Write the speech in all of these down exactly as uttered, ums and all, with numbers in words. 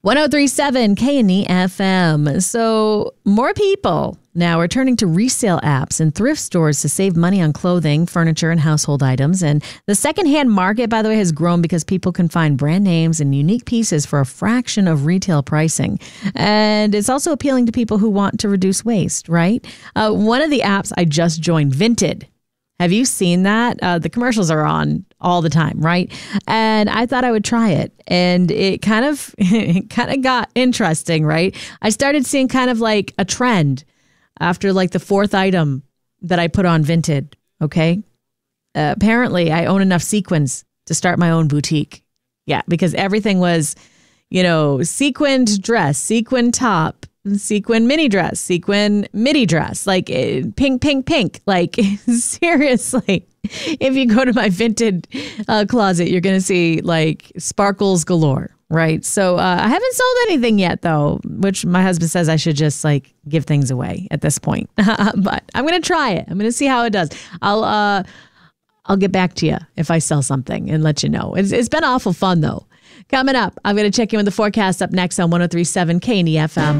one oh three point seven K N E F M. So more people now are turning to resale apps and thrift stores to save money on clothing, furniture, and household items. And the secondhand market, by the way, has grown because people can find brand names and unique pieces for a fraction of retail pricing. And it's also appealing to people who want to reduce waste, right? Uh, one of the apps I just joined, Vinted. Have you seen that? Uh, the commercials are on all the time, right? And I thought I would try it. And it kind of it kind of got interesting, right? I started seeing kind of like a trend after like the fourth item that I put on Vinted, okay? Uh, apparently, I own enough sequins to start my own boutique. Yeah, because everything was, you know, sequined dress, sequin top, sequin mini dress, sequin midi dress, like uh, pink, pink, pink. Like, seriously, if you go to my Vinted uh, closet, you're going to see like sparkles galore, right? So uh, I haven't sold anything yet, though, which my husband says I should just like give things away at this point. But I'm going to try it. I'm going to see how it does. I'll uh, I'll get back to you if I sell something and let you know. It's, it's been awful fun, though. Coming up, I'm going to check in with the forecast up next on one oh three point seven K N E F M.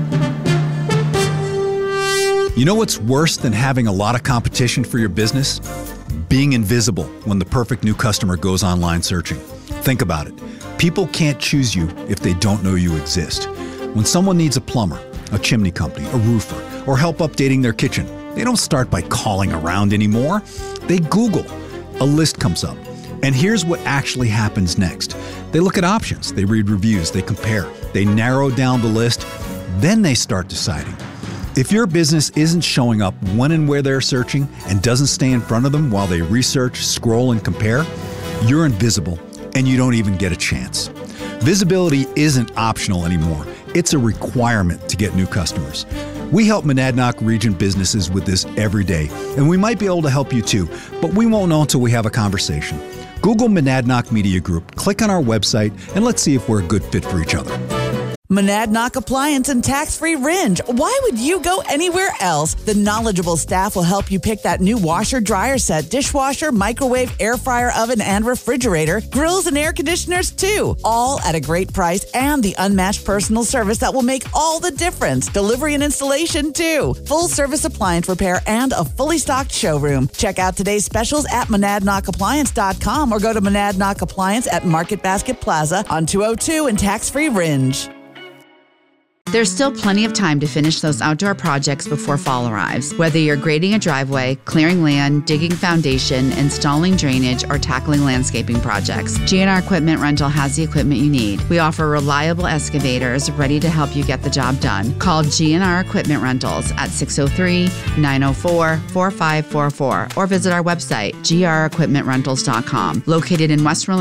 You know what's worse than having a lot of competition for your business? Being invisible when the perfect new customer goes online searching. Think about it. People can't choose you if they don't know you exist. When someone needs a plumber, a chimney company, a roofer, or help updating their kitchen, they don't start by calling around anymore. They Google. A list comes up. And here's what actually happens next. They look at options, they read reviews, they compare, they narrow down the list, then they start deciding. If your business isn't showing up when and where they're searching and doesn't stay in front of them while they research, scroll, and compare, you're invisible and you don't even get a chance. Visibility isn't optional anymore. It's a requirement to get new customers. We help Monadnock region businesses with this every day, and we might be able to help you too, but we won't know until we have a conversation. Google Monadnock Media Group, click on our website, and let's see if we're a good fit for each other. Monadnock Appliance and Tax-Free Ringe. Why would you go anywhere else? The knowledgeable staff will help you pick that new washer, dryer set, dishwasher, microwave, air fryer, oven, and refrigerator, grills and air conditioners too. All at a great price and the unmatched personal service that will make all the difference. Delivery and installation too. Full service appliance repair and a fully stocked showroom. Check out today's specials at monadnock appliance dot com or go to Monadnock Appliance at Market Basket Plaza on two oh two and Tax-Free Ringe. There's still plenty of time to finish those outdoor projects before fall arrives. Whether you're grading a driveway, clearing land, digging foundation, installing drainage, or tackling landscaping projects, G and R Equipment Rental has the equipment you need. We offer reliable excavators ready to help you get the job done. Call G and R Equipment Rentals at six oh three, nine oh four, four five four four or visit our website, g r equipment rentals dot com. Located in Westmoreland,